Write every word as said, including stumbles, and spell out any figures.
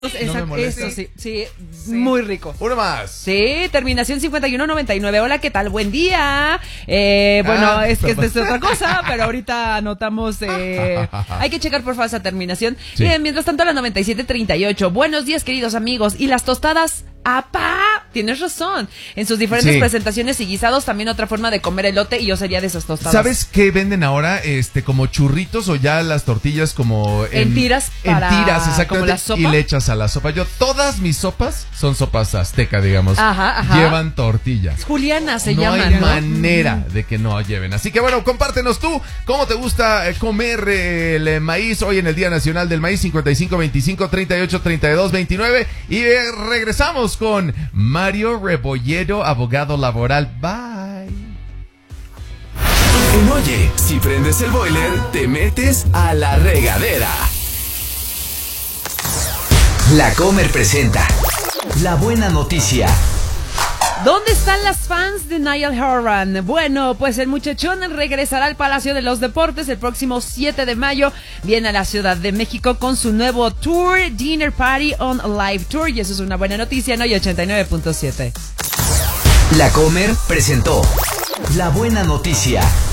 Exacto, no eso sí, sí, sí, muy rico. Uno más. Sí, terminación cincuenta y uno noventa y nueve. Hola, ¿qué tal? Buen día. Eh, bueno, Ah, es que esta perdón. es otra cosa, pero ahorita anotamos. Eh, hay que checar por favor esa terminación. Sí. Bien, mientras tanto, la noventa y siete treinta y ocho. Buenos días, queridos amigos. Y las tostadas. ¡Apá! Tienes razón. En sus diferentes Sí. presentaciones y guisados, también otra forma de comer elote, y yo sería de esas tostadas. ¿Sabes qué venden ahora? Este, como churritos o ya las tortillas como En tiras En para- tiras, como exactamente. la sopa. Y le echas a la sopa. Yo, todas mis sopas son sopas azteca, digamos. Ajá, ajá. Llevan tortillas. Juliana se no llama, hay ¿no? manera de que no lleven. Así que bueno, compártenos tú cómo te gusta eh, comer eh, el eh, maíz hoy en el Día Nacional del Maíz. Cincuenta y cinco veinticinco treinta y ocho treinta y dos veintinueve. Y eh, regresamos con Mario Rebollero, abogado laboral. Bye. En Oye, si prendes el boiler, te metes a la regadera. La Comer presenta la buena noticia. ¿Dónde están las fans de Niall Horan? Bueno, pues el muchachón regresará al Palacio de los Deportes el próximo siete de mayo. Viene a la Ciudad de México con su nuevo tour, Dinner Party on Live Tour. Y eso es una buena noticia en Hoy ochenta y nueve punto siete. La Comer presentó la buena noticia.